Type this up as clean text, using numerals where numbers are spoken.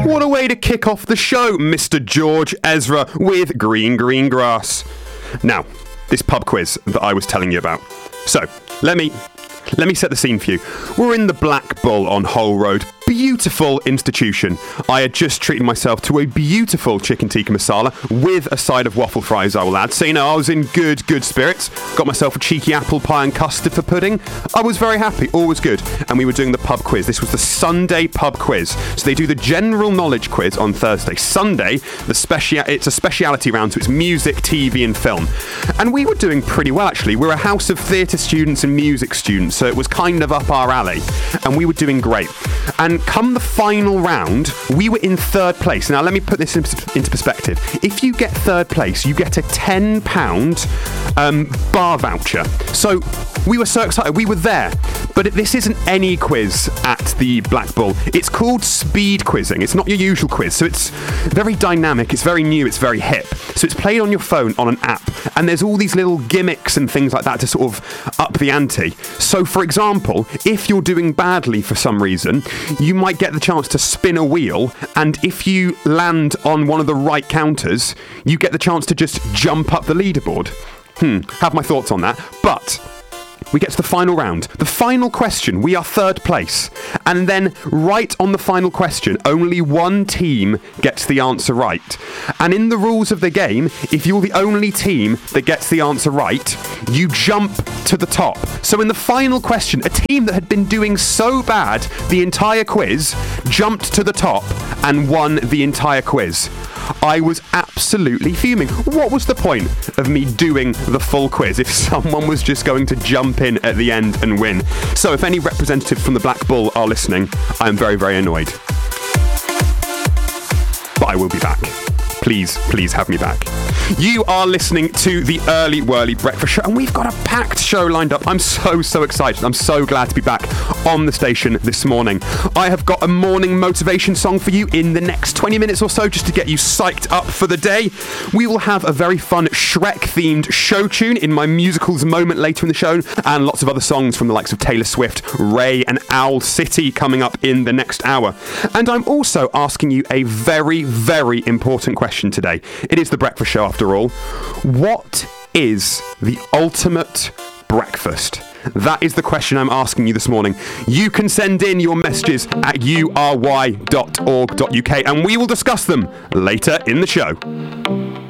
What a way to kick off the show, Mr. George Ezra with Green Green Grass. Now, this pub quiz that I was telling you about. So, let me set the scene for you. We're in the Black Bull on Hull Road. Beautiful institution. I had just treated myself to a beautiful chicken tikka masala with a side of waffle fries, I will add. So, I was in good spirits. Got myself a cheeky apple pie and custard for pudding. I was very happy. All was good. And we were doing the pub quiz. This was the Sunday pub quiz. So they do the general knowledge quiz on Thursday. Sunday, it's a speciality round, so it's music, TV and film. And we were doing pretty well, actually. We're a house of theatre students and music students, so it was kind of up our alley. And we were doing great. And come the final round, we were in third place. Now, let me put this into perspective. If you get third place, you get a £10 bar voucher. So we were so excited. We were there. But this isn't any quiz at the Black Bull. It's called speed quizzing. It's not your usual quiz. So it's very dynamic. It's very new. It's very hip. So it's played on your phone on an app. And there's all these little gimmicks and things like that to sort of up the ante. So, for example, if you're doing badly for some reason, you might get the chance to spin a wheel, and if you land on one of the right counters, you get the chance to just jump up the leaderboard. Have my thoughts on that. But we get to the final round. The final question, we are third place. And then right on the final question, only one team gets the answer right. And in the rules of the game, if you're the only team that gets the answer right, you jump to the top. So in the final question, a team that had been doing so bad the entire quiz jumped to the top and won the entire quiz. I was absolutely fuming. What was the point of me doing the full quiz if someone was just going to jump in at the end and win? So if any representatives from the Black Bull are listening, I am very, very annoyed. But I will be back. Please have me back. You are listening to the Early Whirly Breakfast Show, and we've got a packed show lined up. I'm so excited. I'm so glad to be back on the station this morning. I have got a morning motivation song for you in the next 20 minutes or so, just to get you psyched up for the day. We will have a very fun Shrek-themed show tune in my musicals moment later in the show, and lots of other songs from the likes of Taylor Swift, Ray, and Owl City coming up in the next hour. And I'm also asking you a very, very important question today. It is the breakfast show after all. What is the ultimate breakfast? That is the question I'm asking you this morning. You can send in your messages at ury.org.uk and we will discuss them later in the show.